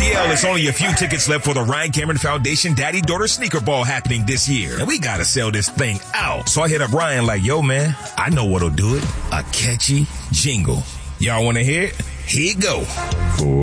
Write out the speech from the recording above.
TL, it's only a few tickets left for the Ryan Cameron Foundation Daddy-Daughter Sneaker Ball happening this year. And we gotta sell this thing out. So I hit up Ryan like, yo, man, I know what'll do it. A catchy jingle. Y'all wanna hear it? Here it go.